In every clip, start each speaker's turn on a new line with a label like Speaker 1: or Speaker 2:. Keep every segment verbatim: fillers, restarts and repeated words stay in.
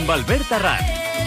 Speaker 1: Albert Arran.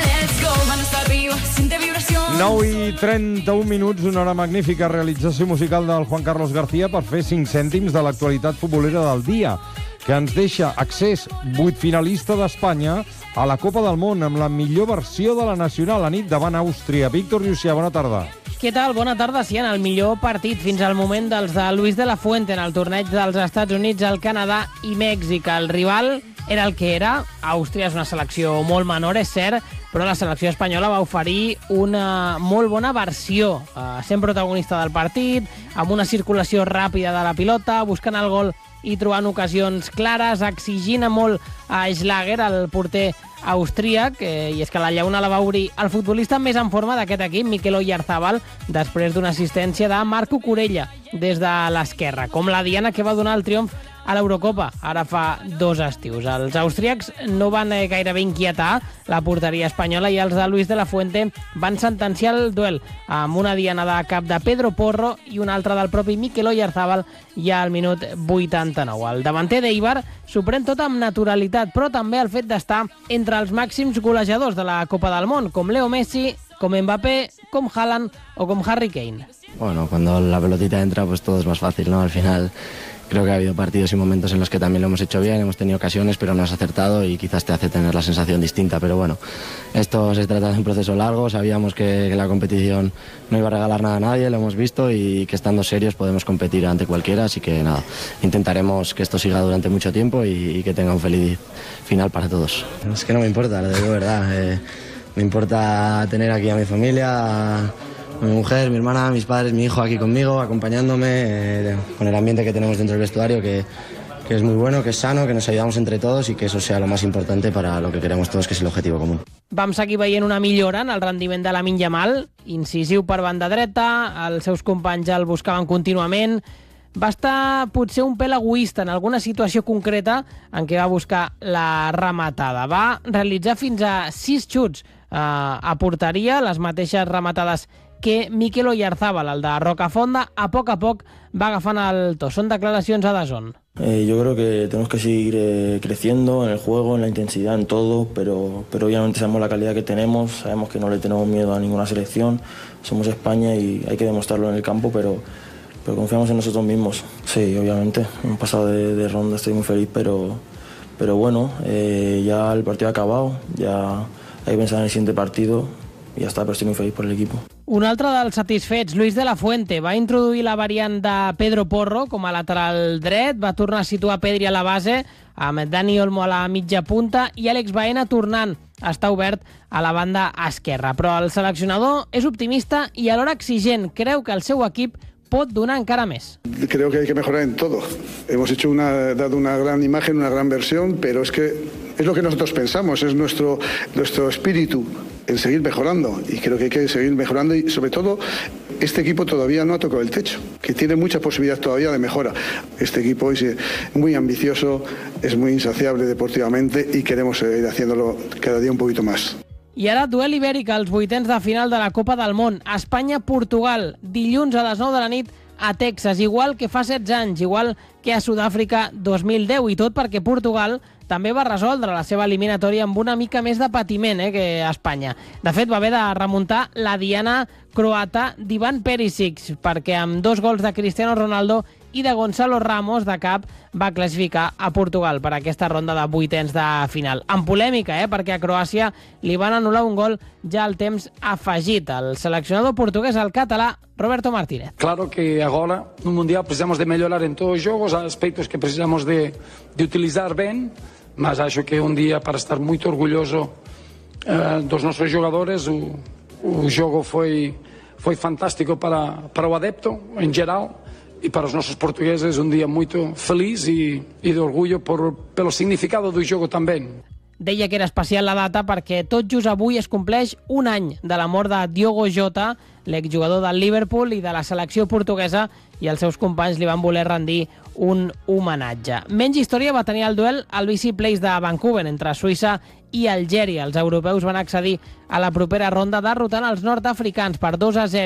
Speaker 2: nou i trenta-un minuts, una hora magnífica realització musical del Juan Carlos García per fer cinc cèntims de l'actualitat futbolera del dia, que ens deixa accés vuit finalista d'Espanya a la Copa del Món amb la millor versió de la nacional a nit davant Àustria. Víctor Llucià, bona tarda.
Speaker 3: Què tal? Bona tarda. Sí, en el millor partit fins al moment dels de Luis de la Fuente en el torneig dels Estats Units, el Canadà i Mèxic. El rival era el que era. Àustria és una selecció molt menor, és cert, però la selecció espanyola va oferir una molt bona versió, eh, sent protagonista del partit, amb una circulació ràpida de la pilota, buscant el gol i trobant ocasions clares, exigint molt a Schlager, el porter austríac, eh, i és que la llauna la va obrir el futbolista més en forma d'aquest equip, Mikel Oyarzabal, després d'una assistència de Marco Corella des de l'esquerra, com la diana que va donar el triomf a l'Eurocopa, ara fa dos estius. Els austríacs no van eh, gairebé inquietar la porteria espanyola i els de Luis de la Fuente van sentenciar el duel amb una diana de cap de Pedro Porro i una altra del propi Mikel Oyarzabal ja al minut vuitanta-nou. El davanter d'Eibar s'ho pren tot amb naturalitat, però també el fet d'estar entre els màxims golejadors de la Copa del Món, com Leo Messi, com Mbappé, com Haaland o com Harry Kane.
Speaker 4: Bueno, cuando la pelotita entra, pues todo es más fácil, ¿no? Al final creo que ha habido partidos y momentos en los que también lo hemos hecho bien, hemos tenido ocasiones, pero no has acertado y quizás te hace tener la sensación distinta. Pero bueno, esto se trata de un proceso largo, sabíamos que, que la competición no iba a regalar nada a nadie, lo hemos visto y que estando serios podemos competir ante cualquiera, así que nada, intentaremos que esto siga durante mucho tiempo y, y que tenga un feliz final para todos. Es que no me importa, lo digo verdad, eh, me importa tener aquí a mi familia, a mi mujer, mi hermana, mis padres, mi hijo aquí conmigo, acompañándome, eh, con el ambiente que tenemos dentro del vestuario, que, que es muy bueno, que es sano, que nos ayudamos entre todos y que eso sea lo más importante para lo que queremos todos, que es el objetivo común.
Speaker 3: Vam seguir veient una millora en el rendiment de Lamine Yamal, incisiu per banda dreta, els seus companys el buscaven contínuament, va estar potser un pèl egoista en alguna situació concreta en què va buscar la rematada. Va realitzar fins a sis xuts eh, a porteria, les mateixes rematades que Mikel Oyarzabal, el de Rocafonda, a poc a poc va agafant el to. Són declaracions a DAZN.
Speaker 5: Eh, yo creo que tenemos que seguir eh, creciendo en el juego, en la intensidad, en todo, pero, pero obviamente sabemos la calidad que tenemos, sabemos que no le tenemos miedo a ninguna selección, somos España y hay que demostrarlo en el campo, pero, pero confiamos en nosotros mismos. Sí, obviamente, hemos pasado de, de ronda, estoy muy feliz, pero, pero bueno, eh, ya el partido ha acabado, ya hay que pensar en el siguiente partido i ja està, però estic molt feliç per l'equip.
Speaker 3: Un altre dels satisfets, Luis de la Fuente, va introduir la variant de Pedro Porro com a lateral dret, va tornar a situar Pedri a la base, amb Dani Olmo a la mitja punta i Àlex Baena tornant a estar obert a la banda esquerra. Però el seleccionador és optimista i alhora exigent. Creu que el seu equip pot donar encara més.
Speaker 6: Creo que hay que mejorar en todo. Hemos hecho una, dado una gran imagen, una gran versión, pero es que es lo que nosotros pensamos, es nuestro, nuestro espíritu en seguir mejorando, y creo que hay que seguir mejorando, y sobre todo este equipo todavía no ha tocado el techo, que tiene mucha posibilidad todavía de mejora. Este equipo es muy ambicioso, es muy insaciable deportivamente y queremos seguir haciéndolo cada día un poquito más.
Speaker 3: I ara duel ibèric als vuitens de final de la Copa del Món. Espanya-Portugal, dilluns a les nou de la nit a Texas, igual que fa setze anys, igual que a Sud-àfrica dos mil deu, i tot perquè Portugal també va resoldre la seva eliminatòria amb una mica més de patiment eh, que Espanya. De fet, va haver de remuntar la diana croata d'Ivan Perisic, perquè amb dos gols de Cristiano Ronaldo i de Gonzalo Ramos de cap va classificar a Portugal per aquesta ronda de vuitens de final. Amb polèmica, eh, perquè a Croàcia li van anul·lar un gol ja al temps afegit. El seleccionador portuguès, el català, Roberto Martínez.
Speaker 7: Claro que agora no Mundial precisamos de mellorar en todos os jogos, há aspectos que precisamos de, de utilizar ben, mas acho que é un día para estar moito orgulloso uh, dos nosos jogadores. O, o jogo foi, foi fantástico para, para o adepto en geral, e para os nosos portugueses un día moito feliz e, e de orgullo por, pelo significado do jogo tamén.
Speaker 3: Deia que era especial la data perquè tot just avui es compleix un any de la mort de Diogo Jota, l'exjugador del Liverpool i de la selecció portuguesa, i els seus companys li van voler rendir un homenatge. Menys història va tenir el duel al B C Place de Vancouver entre Suïssa i Algèria. Els europeus van accedir a la propera ronda derrotant els nord-africans per dos a zero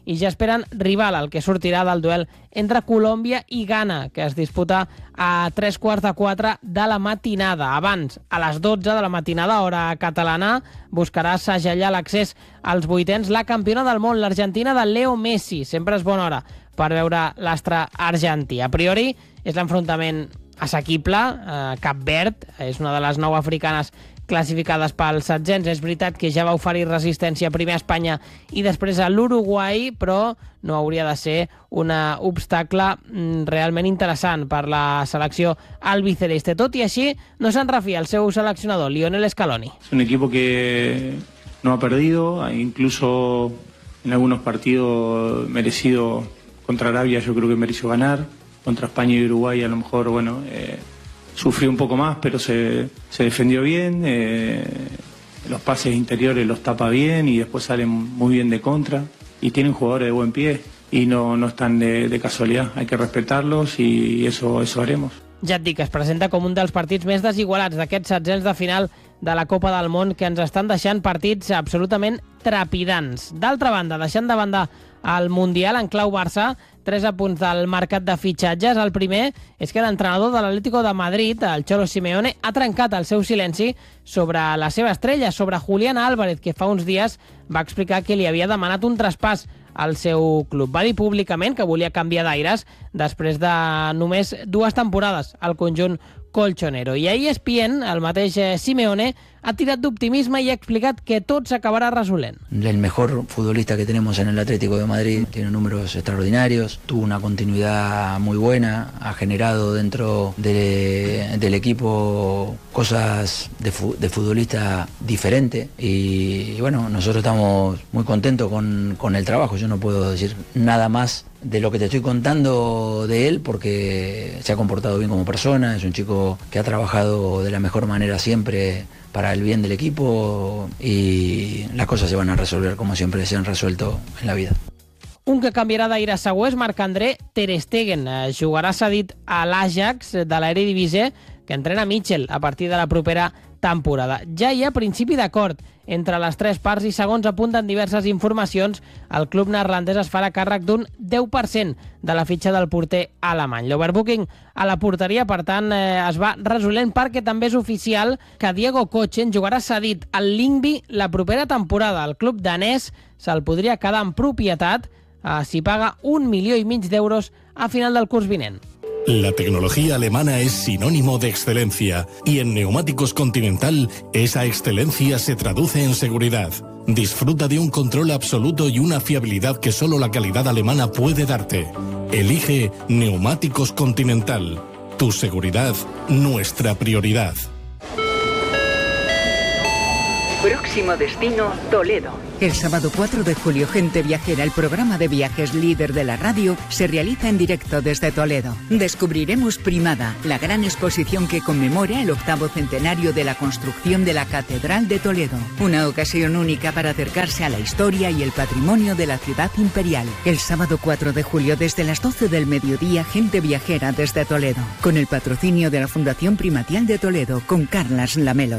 Speaker 3: i ja esperen rival, el que sortirà del duel entre Colòmbia i Ghana, que es disputa a tres quarts de quatre de la matinada. Abans, a les dotze de la matinada, hora catalana, buscarà segellar l'accés als vuitens la campiona del món, l'Argentina de Leo Messi. Sempre és bona hora per veure l'astre argentí. A priori, és l'enfrontament assequible. Eh, Cap Verd és una de les nou africanes classificades pels setzents. És veritat que ja va oferir resistència primer a Espanya i després a l'Uruguai, però no hauria de ser un obstacle realment interessant per la selecció albiceleste. Tot i així, no se'n refia el seu seleccionador, Lionel Scaloni.
Speaker 1: Es un equipo que no ha perdido, incluso en algunos partidos merecido. Contra Arabia yo creo que mereció ganar, contra España y Uruguay a lo mejor, bueno, eh, sufrió un poco más, pero se, se defendió bien, eh, los pases interiores los tapa bien y después salen muy bien de contra y tienen jugadores de buen pie y no, no están de, de casualidad, hay que respetarlos y eso, eso haremos.
Speaker 3: Ja et dic, es presenta com un dels partits més desigualats d'aquests setzents de final de la Copa del Món que ens estan deixant partits absolutament trepidants. D'altra banda, deixant de banda el Mundial en clau Barça, tres apunts del mercat de fitxatges. El primer és que l'entrenador de l'Atlético de Madrid, el Cholo Simeone, ha trencat el seu silenci sobre la seva estrella, sobre Julián Álvarez, que fa uns dies va explicar que li havia demanat un traspàs al seu club. Va dir públicament que volia canviar d'aires després de només dues temporades al conjunt colchonero. I a E S P N, el mateix Simeone, ha tirat d'optimisme i ha explicat que tot s'acabarà resolent.
Speaker 8: El mejor futbolista que tenemos en el Atlético de Madrid tiene números extraordinarios, tuvo una continuidad muy buena, ha generado dentro de, del equipo cosas de, fu de futbolista diferente y, y bueno, nosotros estamos muy contentos con, con el trabajo. Yo no puedo decir nada más de lo que te estoy contando de él porque se ha comportado bien como persona, es un chico que ha trabajado de la mejor manera siempre para el bien del equipo y las cosas se van a resolver como siempre se han resuelto en la vida.
Speaker 3: Un que canviarà d'aire segur és Marc-André Ter Stegen. Jugarà cedit a l'Ajax de l'Eredivisie, que entrena Mitchell a partir de la propera temporada. Ja hi ha principi d'acord entre les tres parts i, segons apunten diverses informacions, el club neerlandès es farà càrrec d'un deu per cent de la fitxa del porter alemany. L'overbooking a la porteria, per tant, eh, es va resolent perquè també és oficial que Diego Kochen jugarà cedit al Lyngby la propera temporada. El club danès se'l podria quedar en propietat eh, si paga un milió i mig d'euros a final del curs vinent.
Speaker 9: La tecnología alemana es sinónimo de excelencia y en Neumáticos Continental esa excelencia se traduce en seguridad. Disfruta de un control absoluto y una fiabilidad que solo la calidad alemana puede darte. Elige Neumáticos Continental. Tu seguridad, nuestra prioridad.
Speaker 10: Próximo destino, Toledo. El sábado cuatro de julio, Gente Viajera, el programa de viajes líder de la radio, se realiza en directo desde Toledo. Descubriremos Primada, la gran exposición que conmemora el octavo centenario de la construcción de la Catedral de Toledo. Una ocasión única para acercarse a la historia y el patrimonio de la ciudad imperial. El sábado cuatro de julio, desde las doce del mediodía, Gente Viajera desde Toledo. Con el patrocinio de la Fundación Primatial de Toledo, con Carlas Lamelo.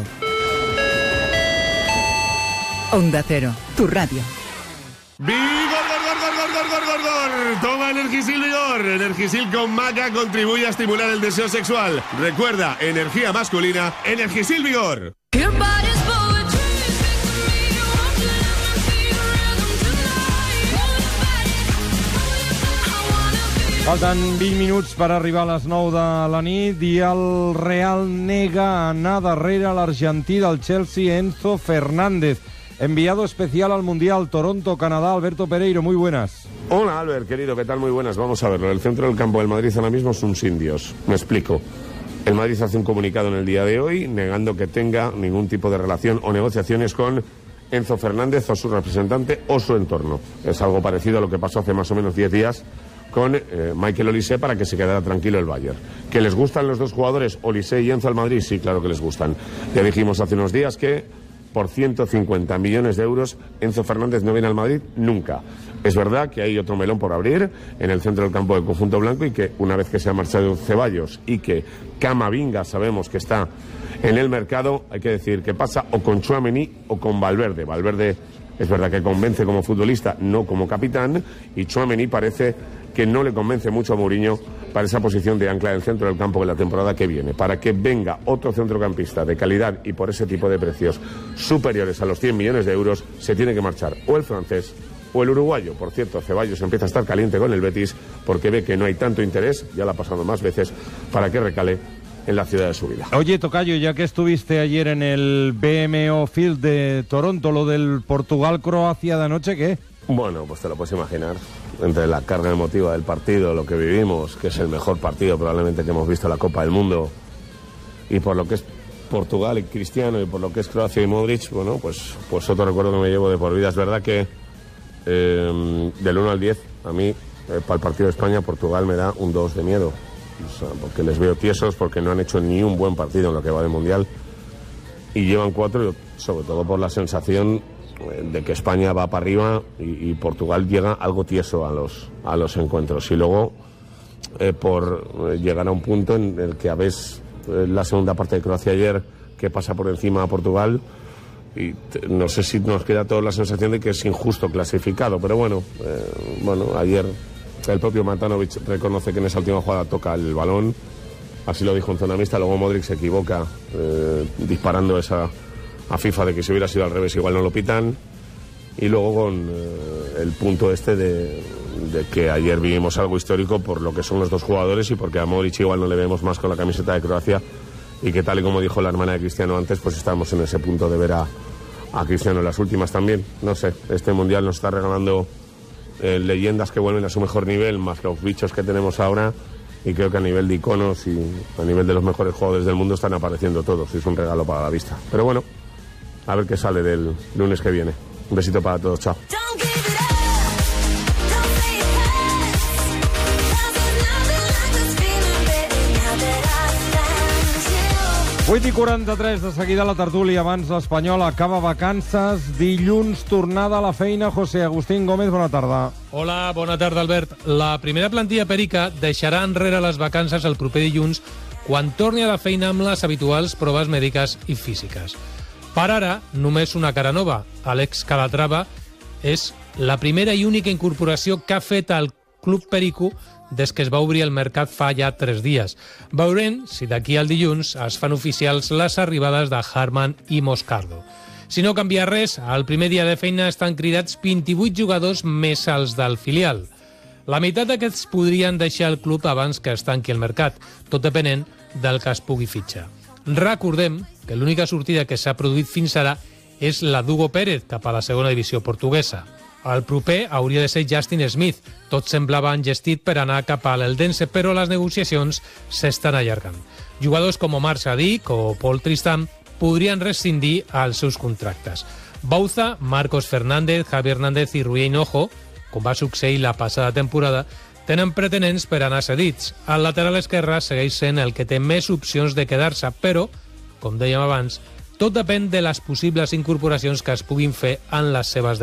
Speaker 10: Onda Cero, tu radio.
Speaker 11: ¡Vigor, gor, gor, gor, gor, gor, gor, gor! Toma Energisil Vigor. Energisil con maca contribuye a estimular el deseo sexual. Recuerda, energía masculina, Energisil Vigor.
Speaker 2: Falten vint minuts per arribar a les nou de la nit i el Real nega anar darrere l'argentí del Chelsea, Enzo Fernández. Enviado especial al Mundial Toronto, Canadá, Alberto Pereiro, muy buenas.
Speaker 12: Hola, Albert, querido, ¿qué tal? Muy buenas. Vamos a verlo. El centro del campo del Madrid ahora mismo son indios. Me explico. El Madrid hace un comunicado en el día de hoy negando que tenga ningún tipo de relación o negociaciones con Enzo Fernández o su representante o su entorno. Es algo parecido a lo que pasó hace más o menos diez días con eh, Michael Olise para que se quedara tranquilo el Bayern. ¿Que les gustan los dos jugadores, Olise y Enzo al Madrid? Sí, claro que les gustan. Ya dijimos hace unos días que por ciento cincuenta millones de euros Enzo Fernández no viene al Madrid nunca. Es verdad que hay otro melón por abrir en el centro del campo del conjunto blanco y que una vez que se ha marchado Ceballos y que Camavinga sabemos que está en el mercado, hay que decir que pasa o con Tchouaméni o con Valverde. Valverde Es verdad que convence como futbolista, no como capitán, y Tchouaméni parece que no le convence mucho a Mourinho para esa posición de ancla en el centro del campo en la temporada que viene. Para que venga otro centrocampista de calidad y por ese tipo de precios superiores a los cien millones de euros, se tiene que marchar o el francés o el uruguayo. Por cierto, Ceballos empieza a estar caliente con el Betis porque ve que no hay tanto interés, ya lo ha pasado más veces, para que recale en la ciudad de su vida.
Speaker 2: Oye, tocayo, ya que estuviste ayer en el B M O Field de Toronto, lo del Portugal-Croacia de anoche, ¿qué?
Speaker 12: Bueno, pues te lo puedes imaginar. Entre la carga emotiva del partido, lo que vivimos, que es el mejor partido probablemente que hemos visto en la Copa del Mundo, y por lo que es Portugal y Cristiano, y por lo que es Croacia y Modric, bueno, pues, pues otro recuerdo que me llevo de por vida. Es verdad que eh, del uno al diez, a mí, eh, para el partido de España-Portugal me da un dos de miedo. O sea, porque les veo tiesos, porque no han hecho ni un buen partido en lo que va del Mundial, y llevan cuatro, sobre todo por la sensación de que España va para arriba y, y Portugal llega algo tieso a los, a los encuentros. Y luego, eh, por eh, llegar a un punto en el que a veces eh, la segunda parte de Croacia ayer, que pasa por encima a Portugal, y te, no sé si nos queda toda la sensación de que es injusto clasificado, pero bueno, eh, bueno, ayer el propio Matanovic reconoce que en esa última jugada toca el balón, así lo dijo en zona mixta. Luego Modric se equivoca eh, disparando esa a FIFA de que si hubiera sido al revés igual no lo pitan, y luego con eh, el punto este de, de que ayer vivimos algo histórico por lo que son los dos jugadores y porque a Modric igual no le vemos más con la camiseta de Croacia, y que tal y como dijo la hermana de Cristiano antes, pues estamos en ese punto de ver a, a Cristiano en las últimas también. No sé, este Mundial nos está regalando eh, leyendas que vuelven a su mejor nivel, más los bichos que tenemos ahora, y creo que a nivel de iconos y a nivel de los mejores jugadores del mundo están apareciendo todos, y es un regalo para la vista. Pero bueno, a ver qué sale del lunes que viene. Un besito para todos, chao.
Speaker 2: vuit i quaranta-tres, de seguida la tertúlia. Abans l'Espanyol acaba vacances. Dilluns, tornada a la feina. José Agustín Gómez, bona tarda.
Speaker 13: Hola, bona tarda, Albert. La primera plantilla perica deixarà enrere les vacances el proper dilluns quan torni a la feina amb les habituals proves mèdiques i físiques. Per ara, només una cara nova. Àlex Calatrava és la primera i única incorporació que ha fet el Club Perico des que es va obrir el mercat fa ja tres dies. Veurem si d'aquí al dilluns es fan oficials les arribades de Harman i Moscardo. Si no canvia res, al primer dia de feina estan cridats vint-i-vuit jugadors més els del filial. La meitat d'aquests podrien deixar el club abans que es tanqui el mercat, tot depenent del que es pugui fitxar. Recordem que l'única sortida que s'ha produït fins ara és la d'Hugo Pérez cap a la segona divisió portuguesa. El proper hauria de ser Justin Smith. Tot semblava engestit per anar cap a l'Eldense, però les negociacions s'estan allargant. Jugadors com Omar Sadik o Paul Tristan podrien rescindir els seus contractes. Bauza, Marcos Fernández, Javi Hernández i Rui Hinojo, com va succeir la passada temporada, tenen pretenents per anar cedits. El lateral esquerre segueix sent el que té més opcions de quedar-se, però, com dèiem abans, tot depèn de les possibles incorporacions que es puguin fer en les seves